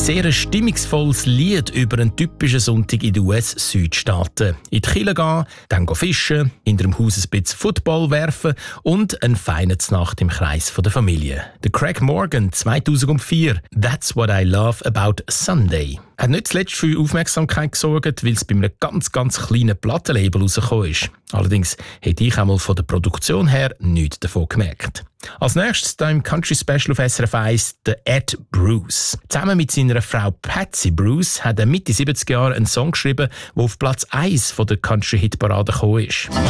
Sehr ein stimmungsvolles Lied über einen typischen Sonntag in den US-Südstaaten. In die Kirche gehen, dann fischen, in dem Haus ein bisschen Football werfen und eine feine Nacht im Kreis der Familie. Der Craig Morgan 2004, «That's what I love about Sunday». Er hat nicht zuletzt für Aufmerksamkeit gesorgt, weil es bei einem ganz, ganz kleinen Plattenlabel rausgekommen ist. Allerdings hätte ich einmal von der Produktion her nichts davon gemerkt. Als nächstes hier im Country Special auf SRF 1 der Ed Bruce. Zusammen mit seiner Frau Patsy Bruce hat er Mitte 70er Jahre einen Song geschrieben, der auf Platz 1 der Country-Hitparade gekommen ist.